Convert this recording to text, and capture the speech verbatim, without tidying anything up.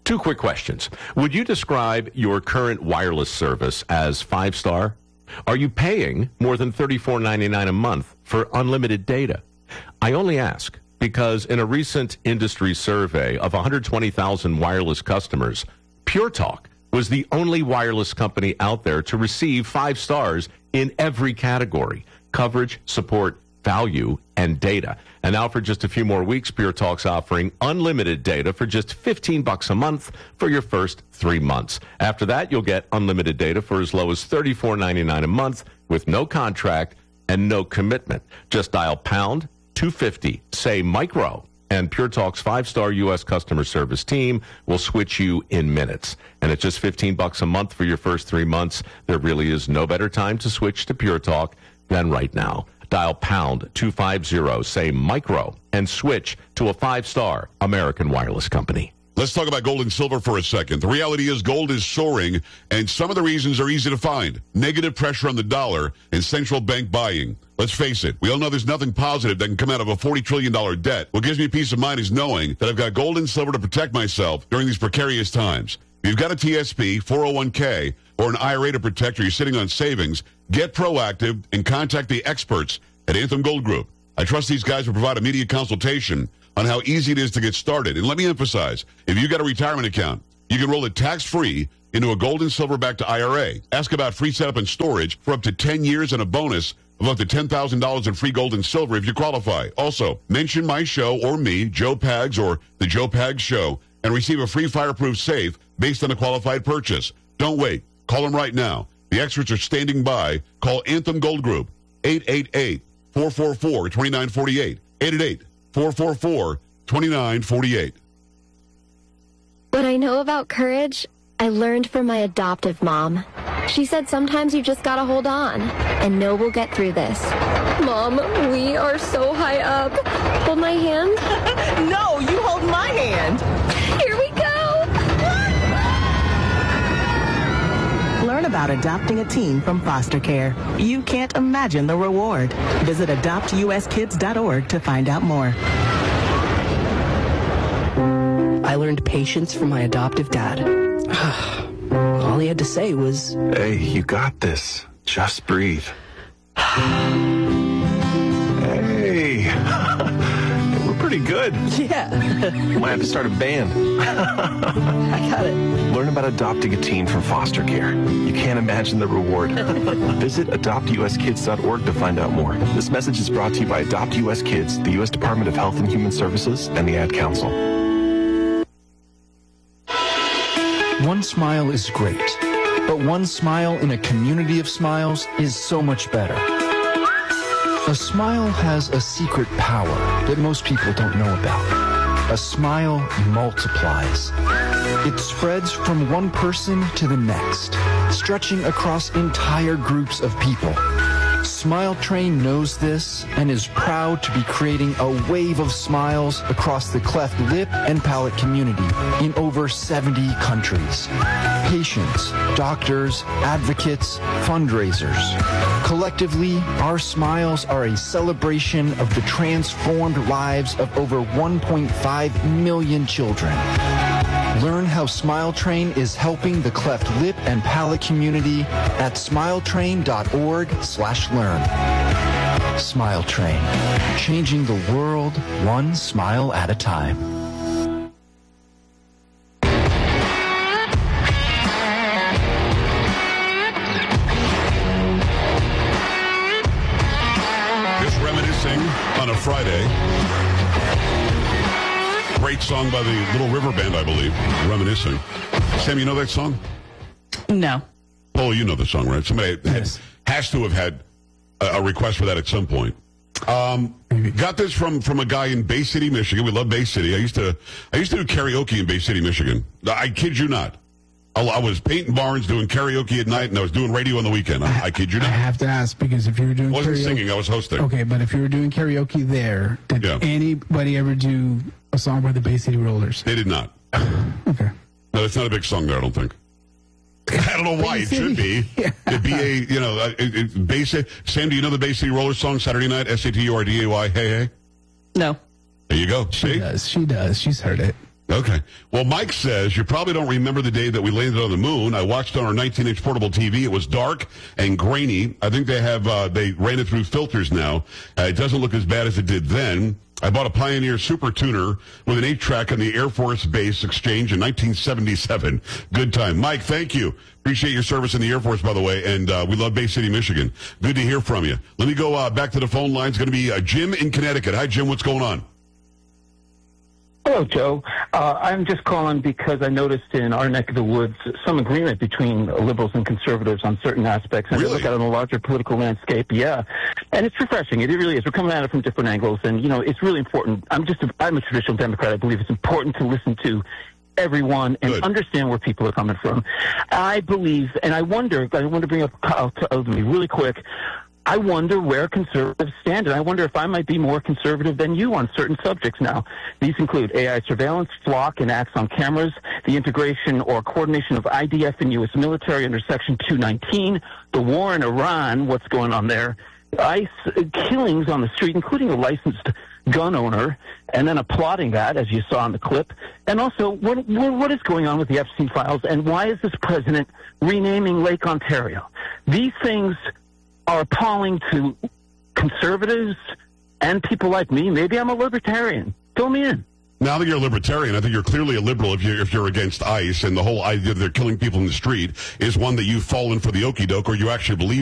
Two quick questions. Would you describe your current wireless service as five-star? Are you paying more than thirty-four ninety-nine a month for unlimited data? I only ask because in a recent industry survey of one hundred twenty thousand wireless customers, Pure Talk was the only wireless company out there to receive five stars in every category: coverage, support, value, and data. And now for just a few more weeks, Pure Talk's offering unlimited data for just fifteen bucks a month for your first three months. After that, you'll get unlimited data for as low as thirty-four ninety-nine a month with no contract and no commitment. Just dial pound two fifty, say micro, and Pure Talk's five-star U S customer service team will switch you in minutes. And at just fifteen bucks a month for your first three months, there really is no better time to switch to Pure Talk than right now. Dial pound two fifty, say micro, and switch to a five-star American wireless company. Let's talk about gold and silver for a second. The reality is gold is soaring, and some of the reasons are easy to find. Negative pressure on the dollar and central bank buying. Let's face it, we all know there's nothing positive that can come out of a forty trillion dollars debt. What gives me peace of mind is knowing that I've got gold and silver to protect myself during these precarious times. If you've got a T S P, four oh one k, or an I R A to protect, or you're sitting on savings, get proactive and contact the experts at Anthem Gold Group. I trust these guys will provide immediate consultation on how easy it is to get started. And let me emphasize, if you've got a retirement account, you can roll it tax-free into a gold and silver-backed I R A. Ask about free setup and storage for up to ten years and a bonus of up to ten thousand dollars in free gold and silver if you qualify. Also, mention my show or me, Joe Pags or The Joe Pags Show, and receive a free fireproof safe based on a qualified purchase. Don't wait. Call them right now. The experts are standing by. Call Anthem Gold Group, eight eight eight, four four four, two nine four eight, eight eight eight, four four four, two nine four eight. What I know about courage, I learned from my adoptive mom. She said sometimes you just gotta hold on and know we'll get through this. Mom, we are so high up. Hold my hand. No, you hold my hand. Here we go. Learn about adopting a teen from foster care. You can't imagine the reward. Visit adopt u s kids dot org to find out more. I learned patience from my adoptive dad. All he had to say was, "Hey, you got this. Just breathe." Hey, we're pretty good. yeah. Might have to start a band. I got it. Learn about adopting a teen from foster care. You can't imagine the reward. Visit adopt u s kids dot org to find out more. This message is brought to you by Adopt U S Kids, the U S Department of Health and Human Services, and the Ad Council. One smile is great, but one smile in a community of smiles is so much better. A smile has a secret power that most people don't know about. A smile multiplies. It spreads from one person to the next, stretching across entire groups of people. Smile Train knows this and is proud to be creating a wave of smiles across the cleft lip and palate community in over seventy countries. Patients, doctors, advocates, fundraisers. Collectively, our smiles are a celebration of the transformed lives of over one point five million children. Learn how Smile Train is helping the cleft lip and palate community at smiletrain.org slash learn. Smile Train, changing the world one smile at a time. Just reminiscing on a Friday. Great song by the Little River Band, I believe. Reminiscing. Sam, you know that song? No. Oh, you know the song, right? Somebody had, Yes. has to have had a, a request for that at some point. Um, got this from, from a guy in Bay City, Michigan. We love Bay City. I used to I used to do karaoke in Bay City, Michigan. I kid you not. I, I was painting barns, doing karaoke at night, and I was doing radio on the weekend. I, I kid you I not. have to ask, because if you were doing I wasn't karaoke, singing, I was hosting. Okay, but if you were doing karaoke there, did Yeah. anybody ever do a song by the Bay City Rollers? They did not. Okay. No, it's not a big song there, I don't think. I don't know why. It should be. Yeah. It'd be a, you know, uh, it, it, Bay City. Sam, do you know the Bay City Rollers song, Saturday Night, S A T U R D A Y, hey, hey? No. There you go. She See? does. She does. She's heard it. Okay. Well, Mike says, you probably don't remember the day that we landed on the moon. I watched on our nineteen inch portable T V. It was dark and grainy. I think they have, uh, they ran it through filters now. Uh, it doesn't look as bad as it did then. I bought a Pioneer Super Tuner with an eight track on the Air Force Base Exchange in nineteen seventy-seven. Good time. Mike, thank you. Appreciate your service in the Air Force, by the way, and uh, we love Bay City, Michigan. Good to hear from you. Let me go uh, back to the phone line. It's going to be uh, Jim in Connecticut. Hi, Jim. What's going on? Hello, Joe. Uh, I'm just calling because I noticed in our neck of the woods some agreement between liberals and conservatives on certain aspects. And Really? I look at it on a larger political landscape, yeah. And it's refreshing. It really is. We're coming at it from different angles. And, you know, it's really important. I'm just a, I'm a traditional Democrat. I believe it's important to listen to everyone and Good. understand where people are coming from. I believe, and I wonder, I want to bring up Kyle to me really quick. I wonder where conservatives stand, and I wonder if I might be more conservative than you on certain subjects now. These include A I surveillance, flock and Axon cameras, the integration or coordination of I D F and U S military under Section two nineteen, the war in Iran, what's going on there, ICE killings on the street, including a licensed gun owner, and then applauding that, as you saw in the clip, and also what, what is going on with the Epstein files, and why is this president renaming Lake Ontario? These things are appalling to conservatives and people like me. Maybe I'm a libertarian. Fill me in. Now that you're a libertarian, I think you're clearly a liberal if you're, if you're against ICE, and the whole idea that they're killing people in the street is one that you've fallen for the okie doke, or you actually believe